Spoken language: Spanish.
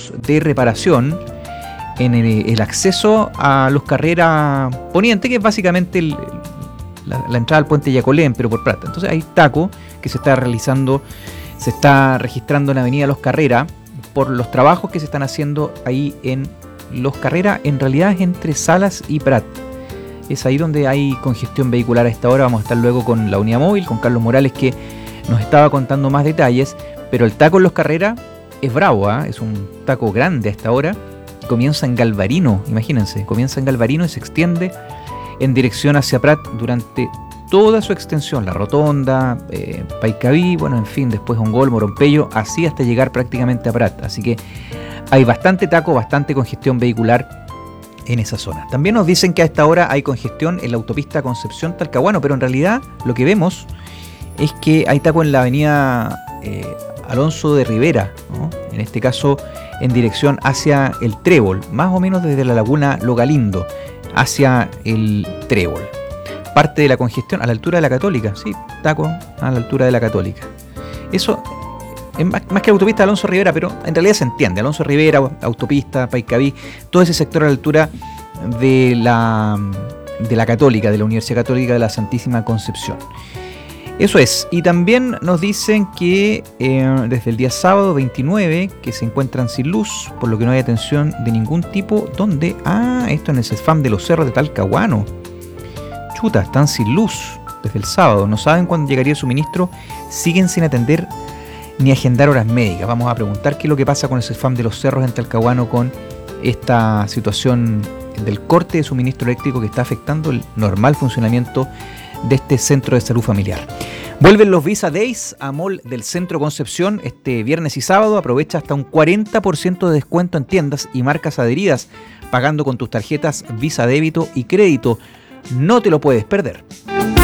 trabajos de reparación en el acceso a Los Carrera Poniente, que es básicamente la entrada al puente Yacolén, pero por Prat. Entonces hay taco que se está registrando en la avenida Los Carrera por los trabajos que se están haciendo ahí en Los Carrera. En realidad es entre Salas y Prat. Es ahí donde hay congestión vehicular a esta hora. Vamos a estar luego con la unidad móvil, con Carlos Morales, que nos estaba contando más detalles. Pero el taco en Los Carrera es bravo, ¿eh? Es un taco grande a esta hora. Comienza en Galvarino, imagínense, comienza en Galvarino y se extiende en dirección hacia Prat durante toda su extensión, la Rotonda, Paicaví, bueno, en fin, después Ongol, Morompeyo, así hasta llegar prácticamente a Prat. Así que hay bastante taco, bastante congestión vehicular en esa zona. También nos dicen que a esta hora hay congestión en la autopista Concepción-Talcahuano, pero en realidad lo que vemos es que hay taco en la avenida Alonso de Rivera, ¿no? En este caso en dirección hacia el Trébol, más o menos desde la laguna Logalindo hacia el Trébol. Parte de la congestión a la altura de la Católica, sí, taco a la altura de la Católica. Eso es más que la autopista Alonso Rivera, pero en realidad se entiende. Alonso Rivera, autopista, Paicaví, todo ese sector a la altura de la Católica, de la Universidad Católica de la Santísima Concepción. Eso es. Y también nos dicen que desde el día sábado 29 que se encuentran sin luz, por lo que no hay atención de ningún tipo. ¿Dónde? Esto en el CESFAM de los Cerros de Talcahuano. Chuta, están sin luz desde el sábado. No saben cuándo llegaría el suministro. Siguen sin atender ni agendar horas médicas. Vamos a preguntar qué es lo que pasa con el CESFAM de los Cerros en Talcahuano con esta situación del corte de suministro eléctrico que está afectando el normal funcionamiento de este centro de salud familiar. Vuelven los Visa Days a Mall del Centro Concepción este viernes y sábado. Aprovecha hasta un 40% de descuento en tiendas y marcas adheridas, pagando con tus tarjetas Visa Débito y Crédito. No te lo puedes perder.